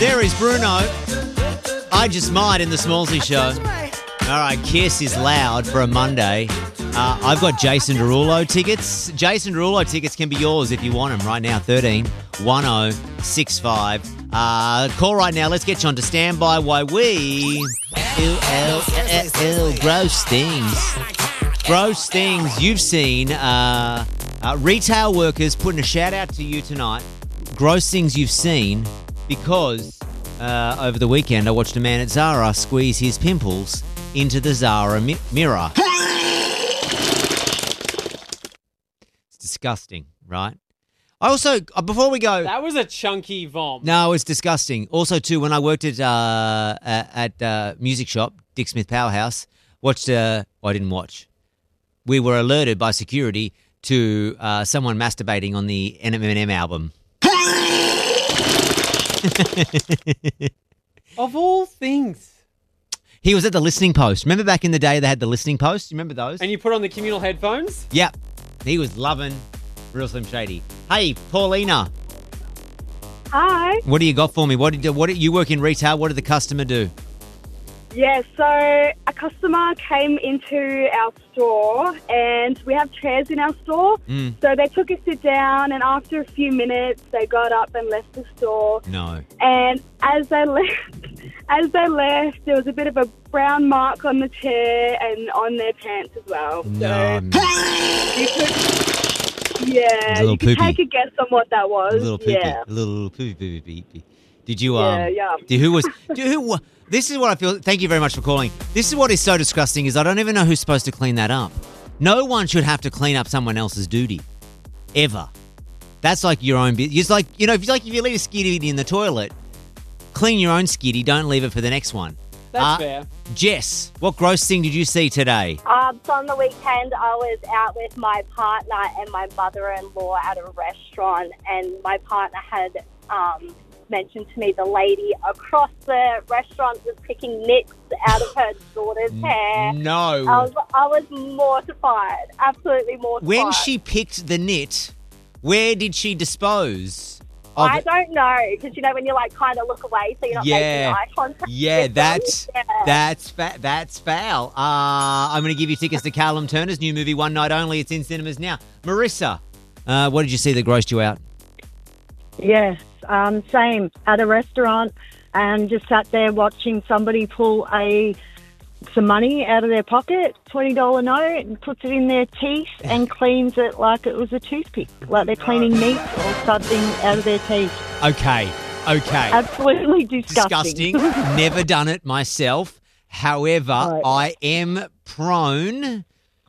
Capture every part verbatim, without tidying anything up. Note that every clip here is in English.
There is Bruno. I Just Might in the Smallsy Show. All right, Kiss is loud for a Monday. Uh, I've got Jason Derulo tickets. Jason Derulo tickets can be yours if you want them right now. thirteen one oh six five. Uh, call right now. Let's get you on to standby while we... Ew, ew, ew, ew, gross things. Gross things you've seen. Uh, uh, retail workers putting a shout out to you tonight. Gross things you've seen because uh, over the weekend I watched a man at Zara squeeze his pimples into the Zara mi- mirror. It's disgusting, right? I also, uh, before we go... That was a chunky vom. No, it's disgusting. Also, too, when I worked at uh, at uh, music shop, Dick Smith Powerhouse, watched... Uh, well, I didn't watch. We were alerted by security to uh, someone masturbating on the Eminem album. Of all things. He was at the listening post. Remember back in the day they had the listening post? You remember those? And you put on the communal headphones? Yep. He was loving Real Slim Shady. Hey, Paulina. Hi. What do you got for me? What did what did you work in retail? What did the customer do? Yeah, so a customer came into our store and we have chairs in our store. Mm. So they took a sit down and after a few minutes they got up and left the store. No. And as they left, as they left, there was a bit of a brown mark on the chair and on their pants as well. No. So you could, yeah, little you could poopy. take a guess on what that was. A little poopy. Yeah. A little, little poopy, poopy, poopy. Did you, um... Yeah, yeah. Did, who was... Did, who, wa- this is what I feel... Thank you very much for calling. This is what is so disgusting is I don't even know who's supposed to clean that up. No one should have to clean up someone else's duty. Ever. That's like your own... It's like, you know, if you like if you leave a skitty in the toilet, clean your own skitty, don't leave it for the next one. That's uh, fair. Jess, what gross thing did you see today? Um, so on the weekend, I was out with my partner and my mother-in-law at a restaurant, and my partner had um, mentioned to me the lady across the restaurant was picking nits out of her daughter's hair. No. I was, I was mortified, absolutely mortified. When she picked the knit, where did she dispose? Of I it? don't know, because, you know, when you, like, kind of look away so you're not Yeah. making eye contact. Yeah, with them. that's Yeah. that's fa- that's foul. Uh, I'm going to give you tickets to Callum Turner's new movie, One Night Only. It's in cinemas now. Marissa, uh, what did you see that grossed you out? Yes, um, same. At a restaurant and just sat there watching somebody pull a some money out of their pocket, twenty dollars note, and puts it in their teeth and cleans it like it was a toothpick, like they're cleaning meat or something out of their teeth. Okay, okay. Absolutely disgusting. Disgusting. Never done it myself. However, Right. I am prone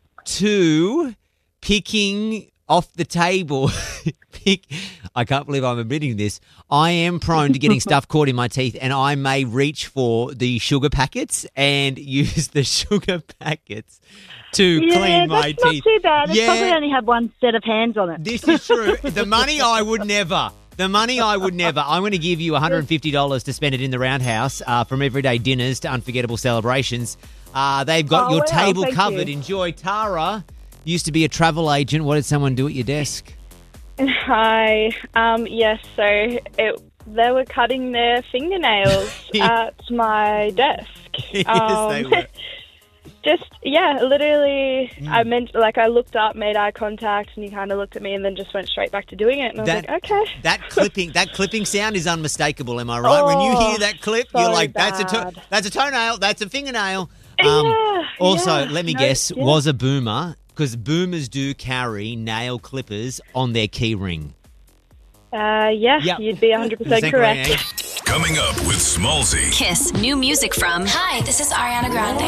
to picking off the table. Pick. I can't believe I'm admitting this. I am prone to getting stuff caught in my teeth, and I may reach for the sugar packets and use the sugar packets to Yeah, clean my that's not teeth. too bad. It Yeah. probably only had one set of hands on it. This is true. The money I would never. The money I would never. I'm going to give you one hundred fifty dollars to spend it in the Roundhouse, uh, from everyday dinners to unforgettable celebrations. Uh, they've got Oh, your wow, table thank covered. you. Enjoy. Tara used to be a travel agent. What did someone do at your desk? Hi. Um, yes, so it, they were cutting their fingernails at my desk. Yes, Um, they were. Just, yeah, literally, I meant, like, I looked up, made eye contact, and he kind of looked at me and then just went straight back to doing it. And I was That- like, okay. That clipping, that clipping sound is unmistakable. Am I right? when you hear Oh, that clip, so you're like, "That's a to- bad. that's a toenail. That's a fingernail." Yeah, also, yeah, let me no, guess, yeah. was a boomer because boomers do carry nail clippers on their key ring. Uh, yeah, Yep. you'd be one hundred percent correct. eh? Coming up with Smallsy. Kiss new music from. Hi, this is Ariana Grande.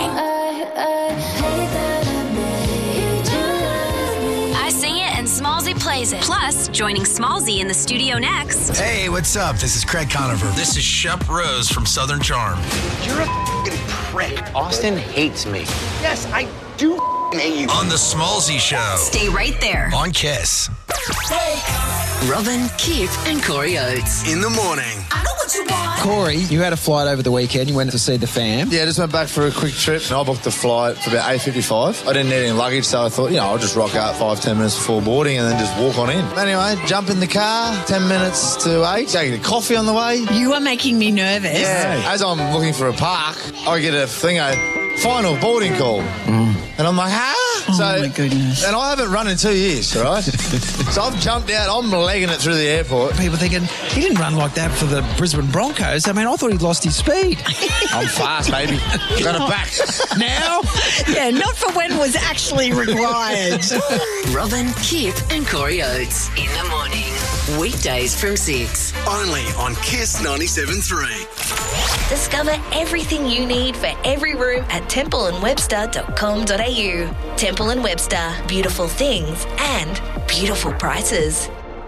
I sing it and Smallsy plays it. Plus, joining Smallsy in the studio next. Hey, what's up? This is Craig Conover. This is Shep Rose from Southern Charm. You're a f***ing prick. Austin hates me. Yes, I do f***ing hate you. On the Smallsy Show. Stay right there. On Kiss. Hey. Robin, Kip and Corey Oates. In the morning. I know what you want. Corey, you had a flight over the weekend. You went to see the fam. Yeah, just went back for a quick trip. I booked the flight for about eight fifty-five. I didn't need any luggage, so I thought, you know, I'll just rock out five, ten minutes before boarding and then just walk on in. Anyway, jump in the car, ten minutes to eight, taking a coffee on the way. You are making me nervous. Yeah. As I'm looking for a park, I get a thing, a final boarding call. Mm. And I'm like, ah! Oh, so, my goodness. And I haven't run in two years, right? So I've jumped out, I'm legging it through the airport. People thinking, he didn't run like that for the Brisbane Broncos. I mean, I thought he'd lost his speed. I'm fast, baby. Got it back. Now? Yeah, not for when was actually required. Robin, Kip and Corey Oates. In the morning. Weekdays from six. Only on Kiss ninety-seven three. Discover everything you need for every room at temple and webster dot com dot a u. Temple and Webster, beautiful things and beautiful prices.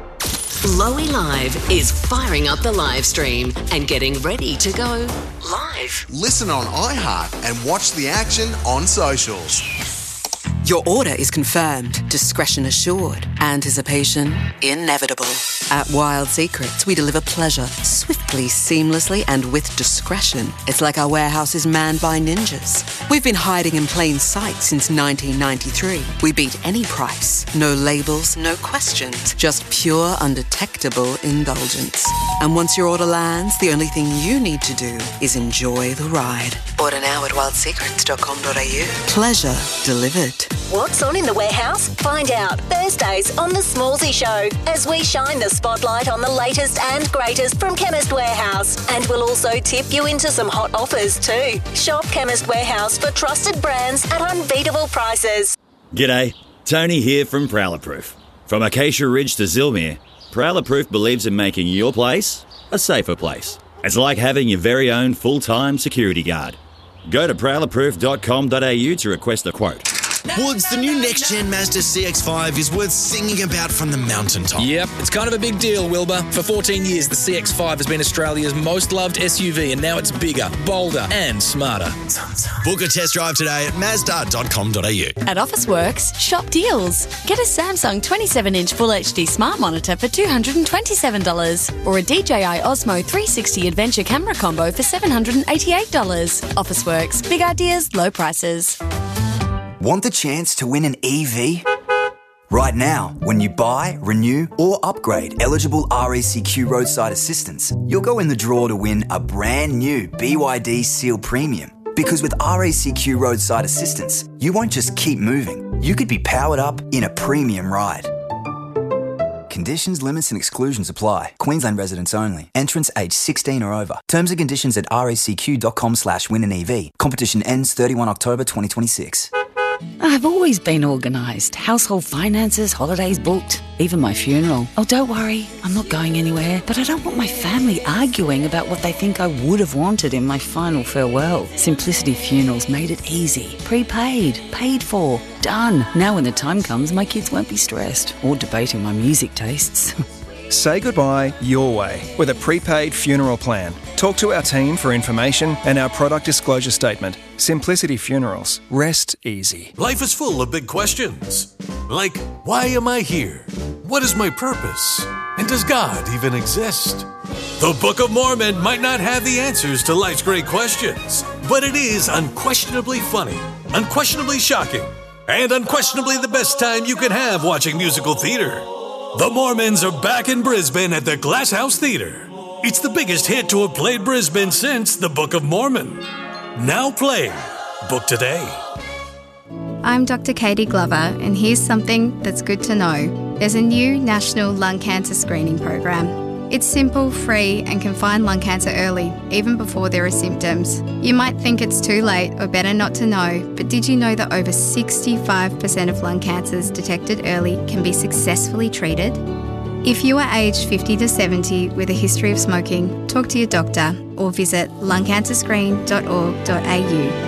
Lowy Live is firing up the live stream and getting ready to go live. Listen on iHeart and watch the action on socials. Your order is confirmed, discretion assured, anticipation inevitable. At Wild Secrets, we deliver pleasure swiftly, seamlessly, and with discretion. It's like our warehouse is manned by ninjas. We've been hiding in plain sight since nineteen ninety-three. We beat any price. No labels, no questions, just pure, undetectable indulgence. And once your order lands, the only thing you need to do is enjoy the ride. Order now at wild secrets dot com dot a u. Pleasure delivered. What's on in the warehouse? Find out Thursdays on The Smallsy Show as we shine the spotlight on the latest and greatest from Chemist Warehouse. And we'll also tip you into some hot offers too. Shop Chemist Warehouse for trusted brands at unbeatable prices. G'day, Tony here from Prowler Proof. From Acacia Ridge to Zilmere, Prowler Proof believes in making your place a safer place. It's like having your very own full-time security guard. Go to prowler proof dot com dot a u to request a quote. Woods, the new next-gen Mazda C X five is worth singing about from the mountaintop. Yep, it's kind of a big deal, Wilbur. For fourteen years, the C X five has been Australia's most loved S U V, and now it's bigger, bolder, and smarter. Book a test drive today at mazda dot com dot a u. At Officeworks, shop deals. Get a Samsung twenty-seven inch Full H D smart monitor for two hundred twenty-seven dollars or a D J I Osmo three sixty Adventure camera combo for seven hundred eighty-eight dollars. Officeworks, big ideas, low prices. Want the chance to win an E V? Right now, when you buy, renew or upgrade eligible R A C Q roadside assistance, you'll go in the draw to win a brand new B Y D Seal Premium. Because with R A C Q roadside assistance, you won't just keep moving, you could be powered up in a premium ride. Conditions, limits and exclusions apply. Queensland residents only. Entrants aged sixteen or over. Terms and conditions at racq.com slash win an EV. Competition ends thirty-first October twenty twenty-six. I've always been organised. Household finances, holidays booked, even my funeral. Oh, don't worry, I'm not going anywhere. But I don't want my family arguing about what they think I would have wanted in my final farewell. Simplicity Funerals made it easy. Prepaid, paid for, done. Now when the time comes, my kids won't be stressed or debating my music tastes. Say goodbye your way with a prepaid funeral plan. Talk to our team for information and our product disclosure statement. Simplicity Funerals. Rest easy. Life is full of big questions. Like, why am I here? What is my purpose? And does God even exist? The Book of Mormon might not have the answers to life's great questions, but it is unquestionably funny, unquestionably shocking, and unquestionably the best time you can have watching musical theater. The Mormons are back in Brisbane at the Glass House Theatre. It's the biggest hit to have played Brisbane since the Book of Mormon. Now playing. Book today. I'm Doctor Katie Glover, and here's something that's good to know. There's a new national lung cancer screening program. It's simple, free, and can find lung cancer early, even before there are symptoms. You might think it's too late or better not to know, but did you know that over sixty-five percent of lung cancers detected early can be successfully treated? If you are aged fifty to seventy with a history of smoking, talk to your doctor or visit lung cancer screen dot org dot a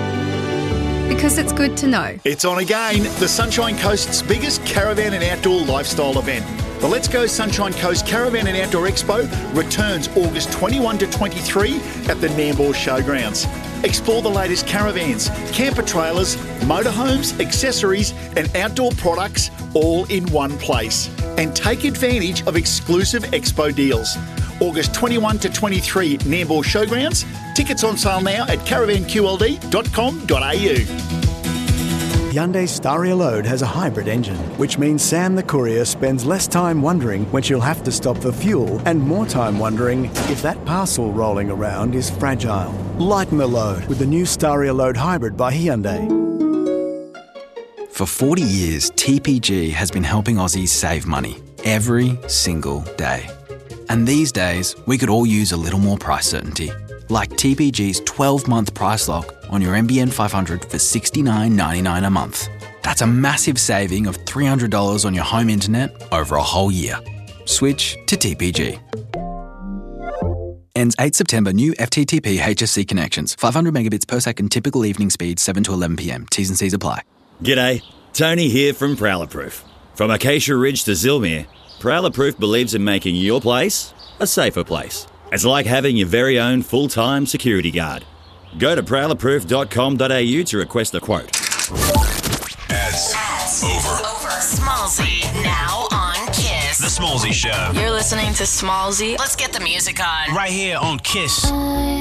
u. Because it's good to know. It's on again, the Sunshine Coast's biggest caravan and outdoor lifestyle event. The Let's Go Sunshine Coast Caravan and Outdoor Expo returns August twenty-first to twenty-third at the Nambour Showgrounds. Explore the latest caravans, camper trailers, motorhomes, accessories and outdoor products all in one place. and take advantage of exclusive Expo deals. August twenty-first to twenty-third, Nambour Showgrounds. Tickets on sale now at caravan q l d dot com dot a u. Hyundai Staria Load has a hybrid engine, which means Sam the courier spends less time wondering when she'll have to stop for fuel and more time wondering if that parcel rolling around is fragile. Lighten the load with the new Staria Load Hybrid by Hyundai. For forty years, T P G has been helping Aussies save money every single day. And these days, we could all use a little more price certainty. Like T P G's twelve-month price lock on your N B N five hundred for sixty-nine ninety-nine a month. That's a massive saving of three hundred dollars on your home internet over a whole year. Switch to T P G. Ends eighth September. New F T T P H S C connections. five hundred megabits per second typical evening speed, seven to eleven p m. T's and C's apply. G'day, Tony here from Prowler Proof. From Acacia Ridge to Zilmere, Prowler Proof believes in making your place a safer place. It's like having your very own full-time security guard. Go to prowler proof dot com dot a u to request a quote. Ads. Ads. Over. Over. Smallsy. Now on Kiss. The Smallsy Show. You're listening to Smallsy. Let's get the music on. Right here on Kiss.